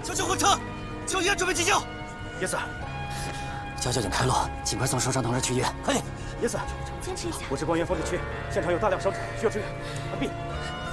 叫救护车，叫医院准备急救。 Yes。 叫交警开路，尽快送受伤同志去医院，快点！ Yes。 坚持一下。 我是关原风地区，现场有大量伤者需要支援。完毕。